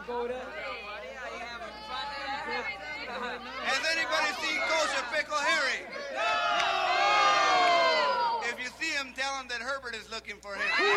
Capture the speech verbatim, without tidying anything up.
Has anybody seen Kosher Pickle Harry? If you see him, tell him that Herbert is looking for him.